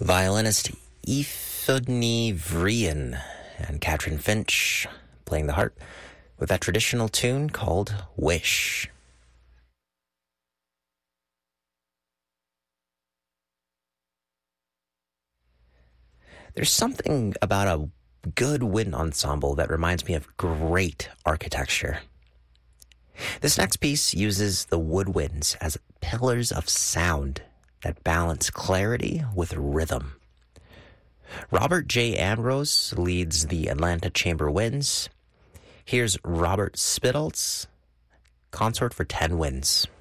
Violinist Eifudny Vrian and Katrin Finch playing the harp with that traditional tune called Wish. There's something about a good wind ensemble that reminds me of great architecture. This next piece uses the woodwinds as pillars of sound that balance clarity with rhythm. Robert J. Ambrose leads the Atlanta Chamber Winds. Here's Robert Spittal's Consort for 10 Winds.